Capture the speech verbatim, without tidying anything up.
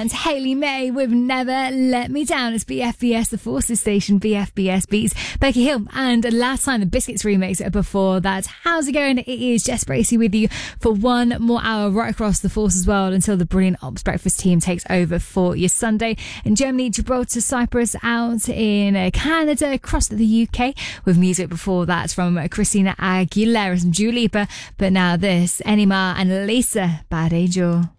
and Hayley May with Never Let Me Down. It's B F B S, the Forces station, B F B S Beats. Becky Hill and Last Time, the Biscuits remix before that. How's it going? It is Jess Bracey with you for one more hour right across the Forces world until the brilliant Ops Breakfast team takes over for your Sunday. In Germany, Gibraltar, Cyprus, out in Canada, across the U K with music before that from Christina Aguilera and Dua Lipa. But now this, Enima and Lisa, Bad Angel.